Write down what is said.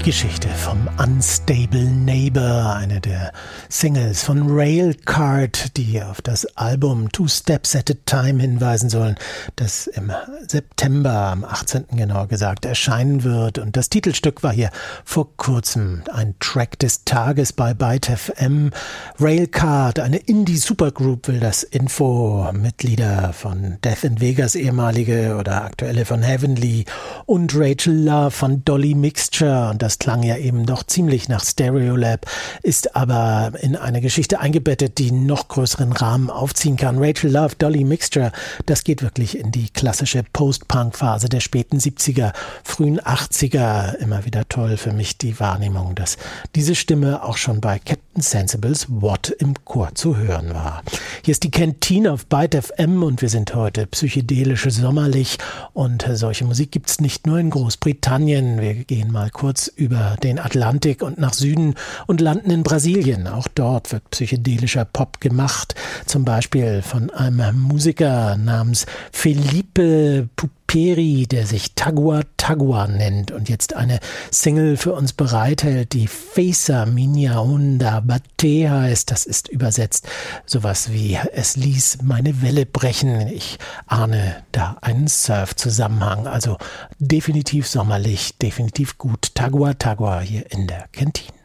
Geschichte vom Unstable Neighbor, eine der Singles von Railcard, die auf das Album Two Steps at a Time hinweisen sollen, das im September, am 18. genauer gesagt, erscheinen wird. Und das Titelstück war hier vor kurzem ein Track des Tages bei Byte FM. Railcard, eine Indie-Supergroup, will das Info. Mitglieder von Death in Vegas, ehemalige oder aktuelle von Heavenly, und Rachel Love von Dolly Mixture. Und das klang ja eben doch ziemlich nach Stereolab, ist aber in eine Geschichte eingebettet, die noch größeren Rahmen aufziehen kann. Rachel Love, Dolly Mixture, das geht wirklich in die klassische Post-Punk-Phase der späten 70er, frühen 80er. Immer wieder toll für mich die Wahrnehmung, dass diese Stimme auch schon bei Captain Sensibles What im Chor zu hören war. Hier ist die Kantine auf Byte FM und wir sind heute psychedelisch sommerlich, und solche Musik gibt's nicht nur in Großbritannien. Wir gehen mal kurz über den Atlantik und nach Süden und landen in Brasilien. Auch dort wird psychedelischer Pop gemacht, zum Beispiel von einem Musiker namens Felipe Puperi, der sich Tagua Tagua nennt und jetzt eine Single für uns bereithält, die Fesa Minha Onda Bate heißt. Das ist übersetzt sowas wie "Es ließ meine Welle brechen". Ich ahne da einen Surf-Zusammenhang, also definitiv sommerlich, definitiv gut. Tagua Tagua hier in der Kantine.